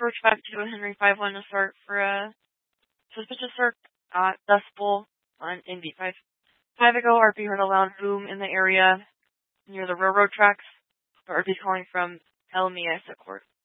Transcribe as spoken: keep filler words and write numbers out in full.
approach five two Henry five one to start for a suspicious search at Dust Bowl on in B five. Five ago, R P heard a loud boom in the area near the railroad tracks. R P's calling from El Miesa Court.